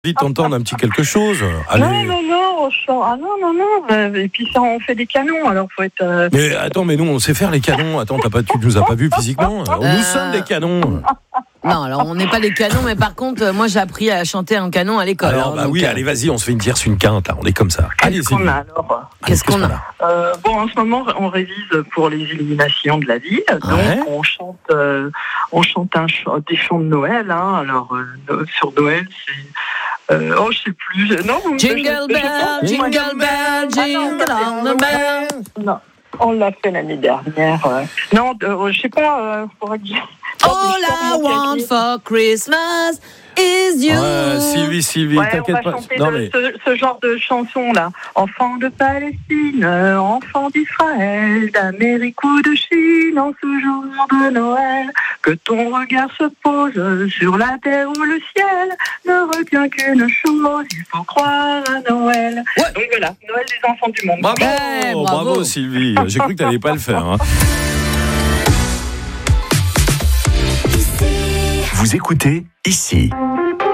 Vite t'entendre un petit quelque chose. Allez. Non. Et puis ça, on fait des canons, alors faut être. Mais attends, mais nous on sait faire les canons. Attends, tu nous as pas vus physiquement. Nous sommes des canons. Non, alors on n'est pas des canons, mais par contre, moi j'ai appris à chanter un canon à l'école. Alors bah oui, allez, vas-y, on se fait une tierce, une quinte, là. On est comme ça. Allez, Qu'est-ce qu'on a alors ? Qu'est-ce qu'on a ? Bon, en ce moment, on révise pour les illuminations de la ville. Donc, on chante des chants de Noël. Hein. Alors, sur Noël, c'est... je sais plus. Non, Jingle bell, jingle bell, jingle all the bell. Non, on l'a fait l'année dernière. Non, je sais pas. Faudrait que All I want for Christmas is you. Sylvie, t'inquiète pas. Non, mais ce genre de chanson là. Enfant de Palestine, enfant d'Israël, d'Amérique ou de Chine, en ce jour de Noël, que ton regard se pose sur la terre ou le ciel, ne retient qu'une chose, il faut croire à Noël. Ouais. Donc voilà, Noël des enfants du monde. Bravo Sylvie. J'ai cru que t'allais pas le faire. Hein. Vous écoutez ici.